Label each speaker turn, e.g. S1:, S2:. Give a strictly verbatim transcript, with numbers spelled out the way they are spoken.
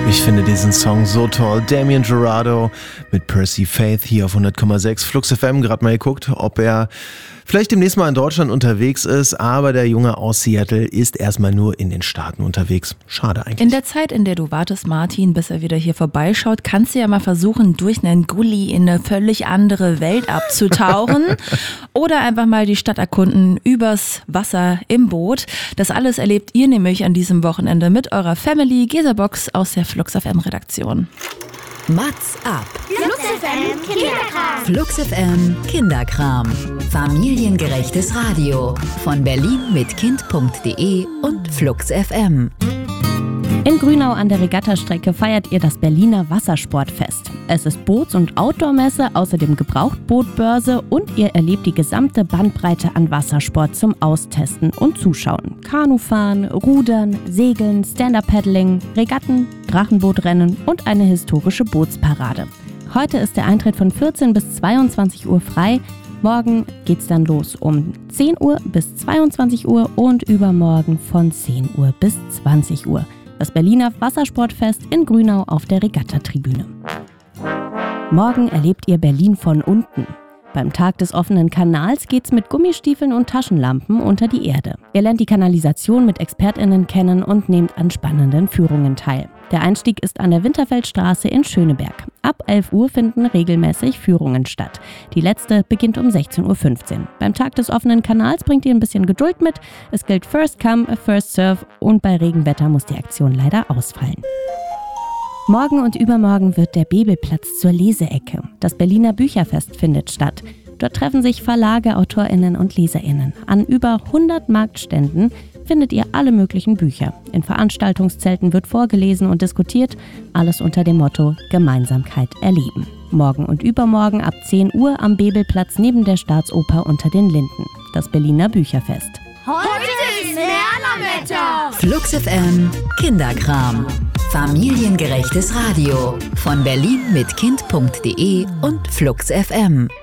S1: Ich finde diesen Song so toll. Damien Jurado mit Percy Faith hier auf hundert Komma sechs. Flux F M, gerade mal geguckt, ob er vielleicht demnächst mal in Deutschland unterwegs ist, aber der Junge aus Seattle ist erstmal nur in den Staaten unterwegs. Schade eigentlich.
S2: In der Zeit, in der du wartest, Martin, bis er wieder hier vorbeischaut, kannst du ja mal versuchen, durch einen Gully in eine völlig andere Welt abzutauchen oder einfach mal die Stadt erkunden, übers Wasser im Boot. Das alles erlebt ihr nämlich an diesem Wochenende mit eurer Family Gesabox aus der Flux F M Redaktion.
S3: Mats ab.
S4: Flux F M Kinderkram.
S3: Flux F M Kinderkram. Familiengerechtes Radio von Berlin mit Kind punkt de und Flux F M.
S5: In Grünau an der Regattastrecke feiert ihr das Berliner Wassersportfest. Es ist Boots- und Outdoor-Messe, außerdem Gebrauchtbootbörse und ihr erlebt die gesamte Bandbreite an Wassersport zum Austesten und Zuschauen. Kanufahren, Rudern, Segeln, Stand-Up-Paddling, Regatten, Drachenbootrennen und eine historische Bootsparade. Heute ist der Eintritt von vierzehn bis zweiundzwanzig Uhr frei. Morgen geht's dann los um zehn Uhr bis zweiundzwanzig Uhr und übermorgen von zehn Uhr bis zwanzig Uhr. Das Berliner Wassersportfest in Grünau auf der Regattatribüne. Morgen erlebt ihr Berlin von unten. Beim Tag des offenen Kanals geht's mit Gummistiefeln und Taschenlampen unter die Erde. Ihr lernt die Kanalisation mit ExpertInnen kennen und nehmt an spannenden Führungen teil. Der Einstieg ist an der Winterfeldstraße in Schöneberg. Ab elf Uhr finden regelmäßig Führungen statt. Die letzte beginnt um sechzehn Uhr fünfzehn. Beim Tag des offenen Kanals bringt ihr ein bisschen Geduld mit. Es gilt First Come, First Serve und bei Regenwetter muss die Aktion leider ausfallen. Morgen und übermorgen wird der Bebelplatz zur Leseecke. Das Berliner Bücherfest findet statt. Dort treffen sich Verlage, AutorInnen und LeserInnen. An über hundert Marktständen findet ihr alle möglichen Bücher. In Veranstaltungszelten wird vorgelesen und diskutiert, alles unter dem Motto Gemeinsamkeit erleben. Morgen und übermorgen ab zehn Uhr am Bebelplatz neben der Staatsoper unter den Linden. Das Berliner Bücherfest.
S4: Heute ist Lernerwetter.
S3: Flux F M Kinderkram. Familiengerechtes Radio von Berlin mit Kind punkt de und Flux F M.